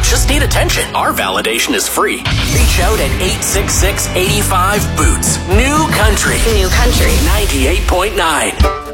just need attention. Our validation is free. Reach out at 866-85-BOOTS. New Country. New Country. 98.9.